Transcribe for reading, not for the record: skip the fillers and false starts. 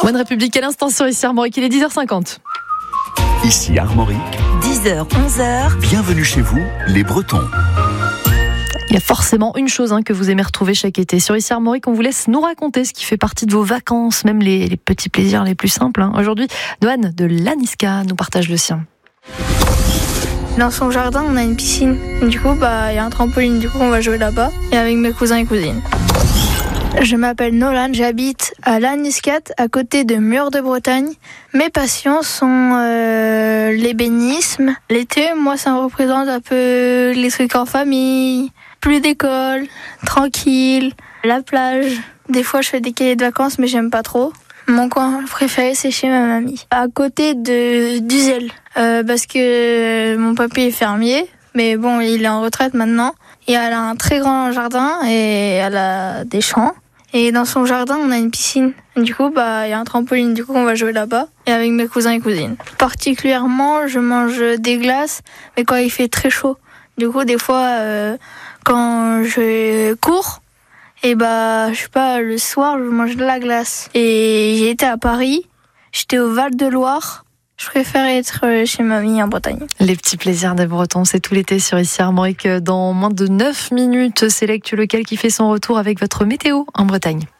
One République à l'instant sur ici Armorique, il est 10h50. Ici Armorique, 10h, 11h. bienvenue chez vous, les Bretons. Il y a forcément une chose que vous aimez retrouver chaque été. Sur ici Armorique, on vous laisse nous raconter ce qui fait partie de vos vacances, même les petits plaisirs les plus simples. Aujourd'hui, Noan de Lannisca nous partage le sien. Dans son jardin, on a une piscine. Du coup, il y a un trampoline. Du coup, on va jouer là-bas. Et avec mes cousins et cousines. Je m'appelle Nolan, j'habite à Lannisca, à côté de Mur de Bretagne. Mes passions sont l'ébénisme. L'été, moi, ça me représente un peu les trucs en famille, plus d'école, tranquille, la plage. Des fois, je fais des cahiers de vacances, mais j'aime pas trop. Mon coin préféré, c'est chez ma mamie, à côté d'Uzel, parce que mon papy est fermier, mais bon, il est en retraite maintenant. Et elle a un très grand jardin et elle a des champs. Et dans son jardin, on a une piscine. Du coup, il y a un trampoline. Du coup, on va jouer là-bas. Et avec mes cousins et cousines. Particulièrement, je mange des glaces, mais quand il fait très chaud. Du coup, des fois, quand je cours, je sais pas, le soir, je mange de la glace. Et j'ai été à Paris. J'étais au Val-de-Loire. Je préfère être chez mamie en Bretagne. Les petits plaisirs des Bretons, c'est tout l'été sur ici Armorique. Dans moins de 9 minutes, c'est l'actu local qui fait son retour avec votre météo en Bretagne.